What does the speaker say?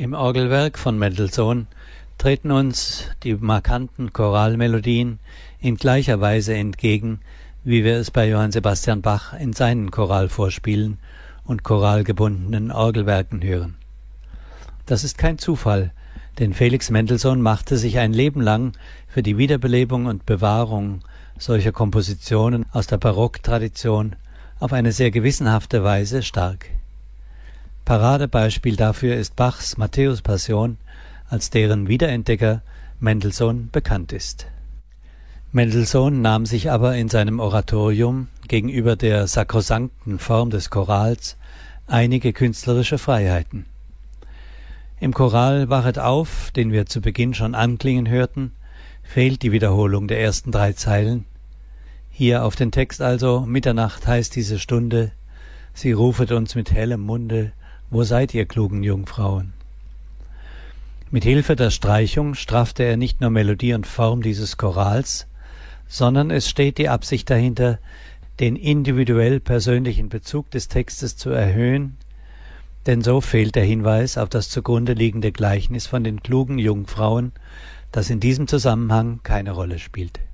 Im Orgelwerk von Mendelssohn treten uns die markanten Choralmelodien in gleicher Weise entgegen, wie wir es bei Johann Sebastian Bach in seinen Choralvorspielen und choralgebundenen Orgelwerken hören. Das ist kein Zufall, denn Felix Mendelssohn machte sich ein Leben lang für die Wiederbelebung und Bewahrung solcher Kompositionen aus der Barocktradition auf eine sehr gewissenhafte Weise stark. Paradebeispiel dafür ist Bachs Matthäus-Passion, als deren Wiederentdecker Mendelssohn bekannt ist. Mendelssohn nahm sich aber in seinem Oratorium gegenüber der sakrosankten Form des Chorals einige künstlerische Freiheiten. Im Choral Wachet auf, den wir zu Beginn schon anklingen hörten, fehlt die Wiederholung der ersten 3 Zeilen. Hier auf den Text also: Mitternacht heißt diese Stunde, sie rufet uns mit hellem Munde, wo seid ihr klugen Jungfrauen? Mit Hilfe der Streichung straffte er nicht nur Melodie und Form dieses Chorals, sondern es steht die Absicht dahinter, den individuell persönlichen Bezug des Textes zu erhöhen, denn so fehlt der Hinweis auf das zugrunde liegende Gleichnis von den klugen Jungfrauen, das in diesem Zusammenhang keine Rolle spielte.